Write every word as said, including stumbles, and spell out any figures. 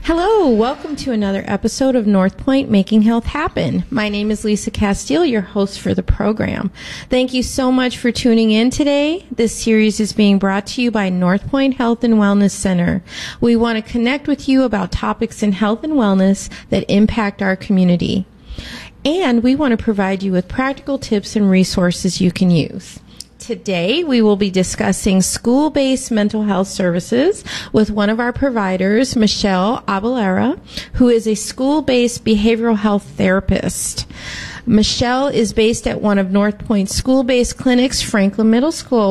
Hello, welcome to another episode of North Point Making Health Happen. My name is Lisa Castile, your host for the program. Thank you so much for tuning in today. This series is being brought to you by North Point Health and Wellness Center. We want to connect with you about topics in health and wellness that impact our community. And we want to provide you with practical tips and resources you can use. Today, we will be discussing school-based mental health services with one of our providers, Michelle Abalera, who is a school-based behavioral health therapist. Michelle is based at one of North Point's school-based clinics, Franklin Middle School,